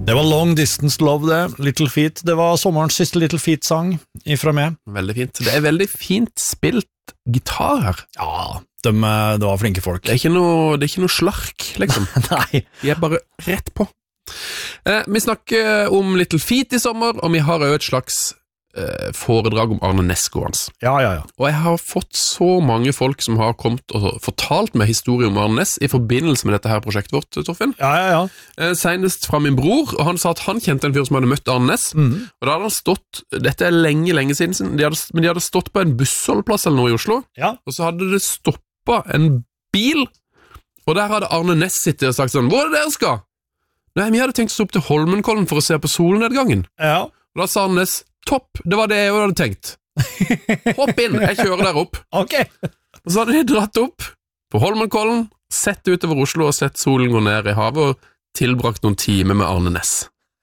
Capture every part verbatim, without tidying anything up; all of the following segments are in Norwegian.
Det var Long Distance Love det, Little Feat. Det var sommerens siste Little Feat-sang ifra meg. Veldig fint. Det er veldig fint spilt gitar her. Ja, de, det var flinke folk. Det er ikke noe, det er ikke noe slark, liksom. Nei. De er bare rett på. Eh, vi snakker om Little Feat i sommer, og vi har jo et slags eh, foredrag om Arne Næss-gårdens. Ja, ja, ja. Og jeg har fått så mange folk som har kommet og fortalt meg historie om Arne Næss i forbindelse med dette her prosjektet vårt, Torfinn. Ja, ja, ja. Eh, senest fra min bror, og han sa at han kjente en fyr som hadde møtt Arne Næss, mm. og da hadde han stått, dette er lenge, lenge siden, de hadde, men de hadde stått på en bussholdplass eller noe i Oslo, ja. Og så hadde det stoppet en bil, og der hadde Arne Næss sittet og sagt sånn, hvor er det dere skal? Nei, vi hadde tenkt å stå opp til Holmenkollen for å se på solnedgangen. Ja. Og da sa Arne Næss, topp, det var det jeg hadde tenkt. Hopp inn, jeg kjører der opp. Ok. Og så hadde de dratt opp på Holmenkollen, sett utover Oslo og sett solen gå ned i havet og tilbrakt noen timer med Arne Næss.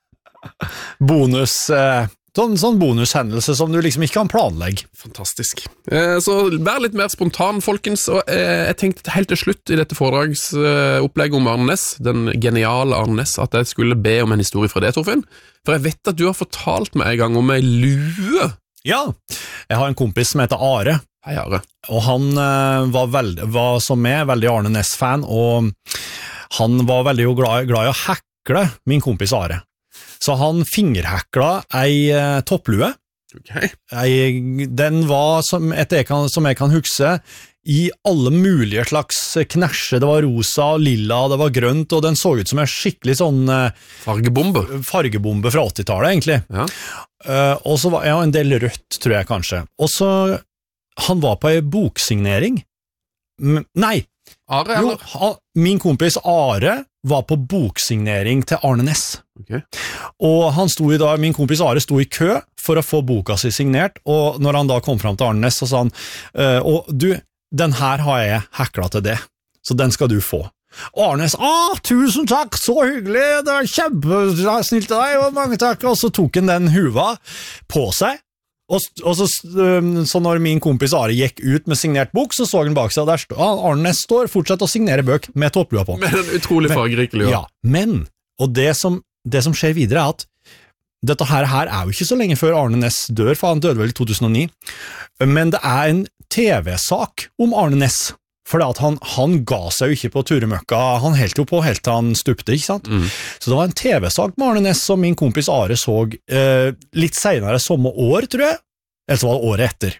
Bonus, eh, sånn, sånn bonushendelse som du liksom ikke kan planlegge. Fantastisk. Eh, så vær litt mer spontan, folkens, og eh, jeg tenkte helt til slutt i dette foredragsopplegget om Arne Næss, den geniale Arne Næss, at jeg skulle be om en historie fra det, Torfinn. For jeg vet at du har fortalt meg en gang om en lue. Ja, jeg har en kompis som heter Are. Hei, Are. Og han eh, var, veld, var som meg, veldig Arne Næss-fan, og han var veldig glad, glad i å hekle min kompis Are. Så han fingerhekla ei eh, topplue. Okay. Ei, den var, som, etter jeg kan, som jeg kan huske, i alle mulige slags knæsje. Det var rosa, lilla, det var grønt, og den så ut som en skikkelig sånn eh, fargebombe. fargebombe fra åttitallet, egentlig. Ja. Uh, og så var ja, en del rødt, tror jeg kanskje. Og så, han var på en boksignering. M- nei, Are, jo, eller? han, min kompis Are var på boksignering til Arne Næss. Okay. Og han sto i dag, min kompis Are sto i kø for å få boka si signert, og når han da kom fram til Arne Næss, så sa han, uh, og du, den her har jeg hekla til det, så den skal du få. Og Arne Næss, ah, tusen takk, så hyggelig, det var kjempesnilt av deg, og mange takk, og så tok han den huva på seg, og, og så, så når min kompis Are gikk ut med signert bok, så så han bak seg, og der stod, Arne Næss står fortsatt å signere bøk med topplua på. Med den utrolig fargerike lua. Ja, men, og det som, det som skjer videre er at dette her, her er jo ikke så lenge før Arne Næss dør, for han døde vel i to tusen og ni, men det er en T V-sak om Arne Næss, for han, han ga seg jo ikke på turemøkka, han helt jo på helt til han stupte, ikke sant? Mm. Så det var en T V-sak med Arne Næss som min kompis Are så eh, litt senere samme år, tror jeg, eller så var det året etter.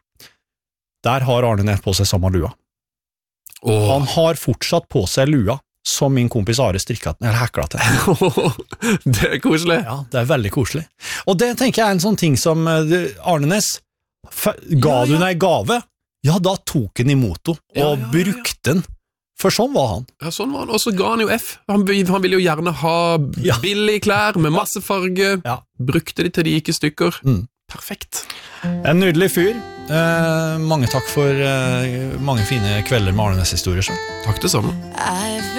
Der har Arne Næss på seg samme lua. Oh. Han har fortsatt på seg lua som min kompis Are strikket, eller hekla til. Det er koselig. Ja, det er veldig koselig. Og det tenker jeg er en sånn ting som Arne Næss, ga ja, ja. du deg gave, ja, da tok han imot henne, og ja, ja, ja, ja. brukte den. For sånn var han. Ja, sånn var han. Og så ga han jo F. Han, han ville jo gjerne ha ja. billige klær med masse farge. Ja. Brukte de til de gikk i stykker. Mm. Perfekt. En nydelig fyr. Eh, mange takk for eh, mange fine kvelder med Arne Næss-historier. Takk det samme.